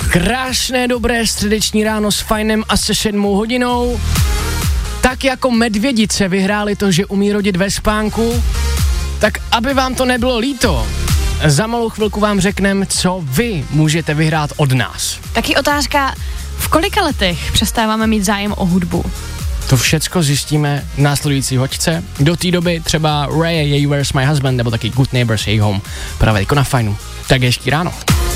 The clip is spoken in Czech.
Krásné, dobré středeční ráno s Fajnem a se 7 hodinou. Tak jako medvědice vyhráli to, že umí rodit ve spánku, tak aby vám to nebylo líto, za malou chvilku vám řekneme, co vy můžete vyhrát od nás. Taky otázka, v kolika letech přestáváme mít zájem o hudbu? To všecko zjistíme v následující hoďce. Do té doby třeba Ray, Where's My Husband, nebo taky Good Neighbors, Hey Home. Právě jako na Fajnu. Tak hezký ráno.